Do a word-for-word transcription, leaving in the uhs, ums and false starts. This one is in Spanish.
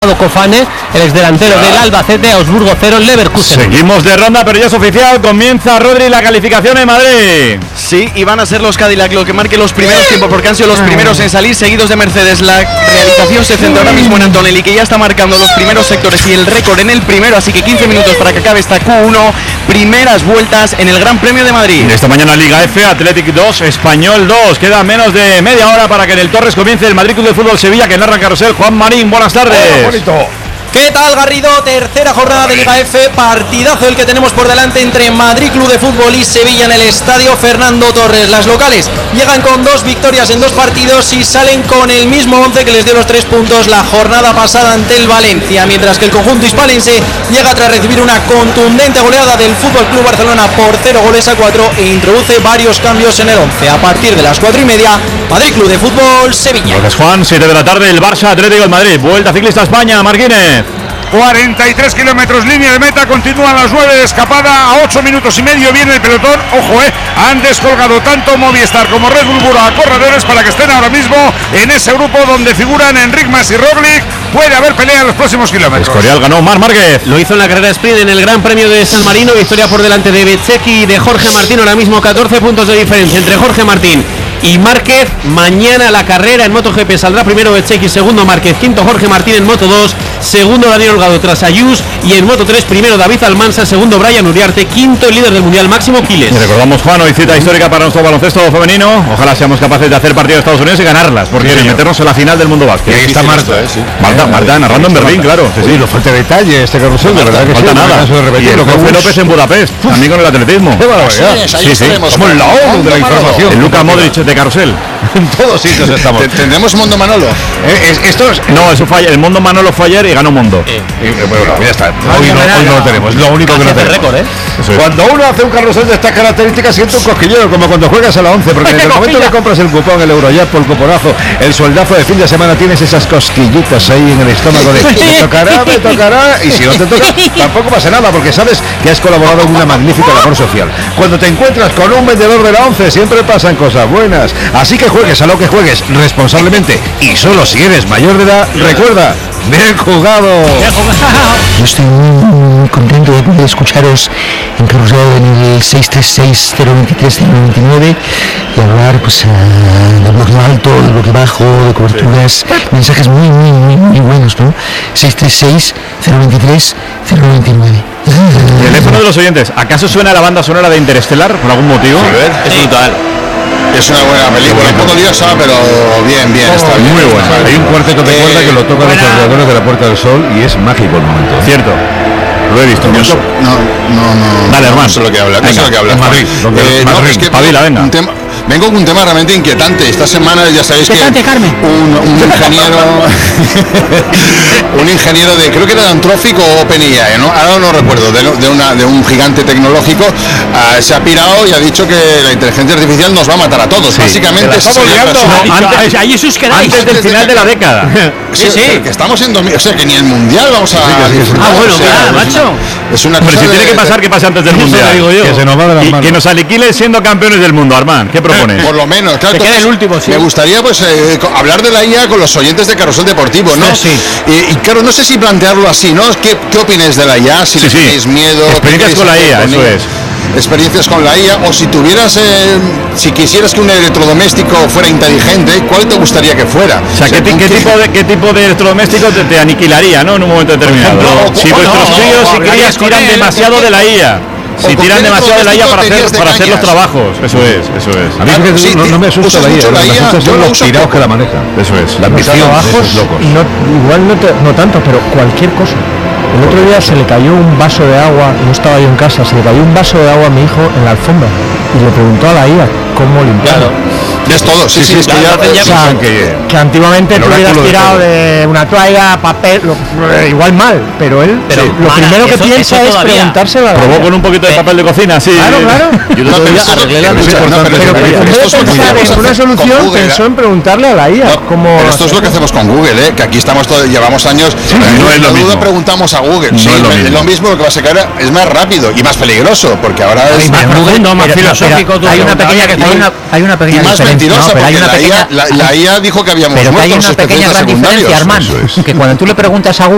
Ricardo Cofane, el exdelantero del Albacete, Augsburgo cero, Leverkusen. Seguimos de ronda, pero ya es oficial, comienza Rodri la calificación en Madrid. Sí, y van a ser los Cadillac lo que marque los primeros tiempos, porque han sido los primeros en salir, seguidos de Mercedes. La realización se centra ahora mismo en Antonelli, que ya está marcando los primeros sectores y el récord en el primero, así que quince minutos para que acabe esta Q uno, primeras vueltas en el Gran Premio de Madrid. Esta mañana Liga F, Athletic dos, Español dos, queda menos de media hora para que en el Torres comience el Madrid Club de Fútbol Sevilla, que narra Carrusel. Juan Marín, buenas tardes. Hola, bonito. ¿Qué tal, Garrido? Tercera jornada de Liga F, partidazo el que tenemos por delante entre Madrid Club de Fútbol y Sevilla en el estadio Fernando Torres. Las locales llegan con dos victorias en dos partidos y salen con el mismo once que les dio los tres puntos la jornada pasada ante el Valencia, mientras que el conjunto hispalense llega tras recibir una contundente goleada del F C Barcelona por cero goles a cuatro e introduce varios cambios en el once. A partir de las cuatro y media, Madrid Club de Fútbol Sevilla. Gracias, Juan. siete de la tarde, el Barça Atlético de Madrid. Vuelta ciclista a España, Marquínez. cuarenta y tres kilómetros, línea de meta, continúan las nueve de escapada, a ocho minutos y medio viene el pelotón. Ojo, eh, han descolgado tanto Movistar como Red Bull Bura a corredores para que estén ahora mismo en ese grupo donde figuran Enric Mas y Roglic. Puede haber pelea en los próximos kilómetros. Escorial ganó Mar Márquez. Lo hizo en la carrera sprint en el Gran Premio de San Marino, victoria por delante de Bezzecchi y de Jorge Martín. Ahora mismo catorce puntos de diferencia entre Jorge Martín y Márquez. Mañana la carrera en MotoGP saldrá primero Bezzecchi, segundo Márquez, quinto Jorge Martín en Moto dos, segundo Daniel Holgado tras Ayus, y en Moto tres primero David Almansa, segundo Brian Uriarte, quinto el líder del mundial Máximo Quiles. Y recordamos, Juan, hoy cita histórica para nuestro baloncesto femenino. Ojalá seamos capaces de hacer partido de Estados Unidos y ganarlas, porque sí, meternos en la final del mundo básquet. Ahí está Marta, eh, sí. Marta, Marta narrando en Berlín, claro. Sí, sí. Lo falta detalle este carrusel, de verdad que falta sí, nada. De Y el Jorge López en Budapest, también con el atletismo. Qué barbaridad. Sí, sí. Somos la ONU de la información. El Luka Modric de Carrusel. En todos sitios estamos. ¿Tendremos Mondo Manolo? Eh, es, esto es, no, eso fue ayer. El Mundo Manolo fue ayer y ganó Mundo. Eh, eh, bueno, ya está. Hoy no, hoy no lo tenemos. Es lo único que no tenemos. Récord, ¿eh? Cuando uno hace un carrusel de estas características siente un cosquilleo, como cuando juegas a la once, porque en el momento que compras el cupón, el Eurojackpot, el cuponazo, el sueldazo de fin de semana, tienes esas cosquillitas ahí en el estómago de me tocará, me tocará, y si no te toca, tampoco pasa nada, porque sabes que has colaborado en una magnífica labor social. Cuando te encuentras con un vendedor de la once, siempre pasan cosas buenas. Así que juegues a lo que juegues responsablemente, y solo si eres mayor de edad, recuerda, bien jugado. Yo estoy muy, muy contento de poder escucharos en Carrusel en el seis tres seis cero dos tres cero dos nueve y hablar pues uh, del bloque alto, del bloque bajo, de coberturas, mensajes muy, muy, muy, muy buenos, ¿no? seis tres seis cero dos tres cero dos nueve. Teléfono de los oyentes. ¿Acaso suena la banda sonora de Interestelar por algún motivo? Es brutal. Es una buena película, un poco liosa, pero bien, bien, está bien. Muy buena. Hay un cuarteto de cuerda que lo toca los alrededores de la Puerta del Sol y es mágico el momento. Cierto. Lo he visto. No, no, no, no. Dale, hermano. No sé lo que habla. No sé lo que habla. Madrid. Eh, no, es que Pavila, venga. Un tema, vengo con un tema realmente inquietante. Esta semana ya sabéis que un, un ingeniero, un ingeniero de, creo que era de Anthropic o OpenAI, ¿no? Ahora no recuerdo, de, de, una, de un gigante tecnológico, uh, se ha pirado y ha dicho que la inteligencia artificial nos va a matar a todos. Sí, básicamente estamos liando. No, antes, ahí sus quedáis. Antes del final de la década. Sí, sí. Que estamos en dos mil, o sea, que ni el mundial vamos a. Sí, sí, sí, sí. Ah, bueno, o sea, mira, macho. Es una Pero si de, tiene que pasar, que pase antes del mundial. Digo yo. Que se nos va de las y manos. que nos aniquile siendo campeones del mundo, Armand. ¿Qué propones? Por lo menos, claro. Te queda el último, sí. Me gustaría pues eh, hablar de la I A con los oyentes de Carrusel Deportivo, ¿no? Sí, sí. Y, y claro, no sé si plantearlo así, ¿no? ¿Qué, qué opináis de la I A? Si sí, le sí. tenéis miedo. Experiencias con la I A, eso es. Experiencias con la I A, o si tuvieras, eh, si quisieras que un electrodoméstico fuera inteligente, ¿cuál te gustaría que fuera? O sea, ¿qué, ¿qué, qué, tipo, de, ¿qué tipo de electrodoméstico te, te aniquilaría, ¿no? En un momento determinado. ejemplo, si o, vuestros no, críos o, y crías tiran demasiado de la I A. Si tiran demasiado de la I A para hacer, para hacer los trabajos. Eso es, eso es. A mí Claro, que sí, no, no me asusta la I A, la me asusta son los tirados que la manejan. Eso es. La ambición de esos locos. No, igual no, te, no tanto, pero cualquier cosa. El otro día se le cayó un vaso de agua, no estaba yo en casa, se le cayó un vaso de agua a mi hijo en la alfombra y le preguntó a la I A cómo limpiarlo. Es todo, sí, sí, sí, es que ya, O sea, que, que antiguamente tú hubieras tirado de, de una toalla, papel, lo, igual mal, pero él Pero, sí, lo mana, primero que eso- piensa eso es todavía. preguntárselo a la Probó I A. con un poquito de papel de cocina, sí. Claro, claro. Yo No, otro pero día esto- arreglé la pero ducha. escucha, no, pero Pero Pero en vez esto de es lo que pensar hacemos en una con solución, Google, pensó en preguntarle a la I A No, cómo. pero esto es lo que hacemos con Google, ¿eh? Que aquí estamos todos, llevamos años. Sí, no es lo duda mismo. preguntamos a Google. No sí, es lo mismo. es lo mismo, lo que pasa es que ahora es más rápido y más peligroso, porque ahora es más profundo, más Pero- filosófico. pero tú hay una preguntabas. pequeña, hay una, hay una y pequeña más diferencia. mentirosa, No, pero hay porque una la, pequeña, I A, la, la I A dijo que habíamos pero que muerto hay los una pequeña expedientes gran diferencia, secundarios. Armand, que cuando tú le preguntas a Google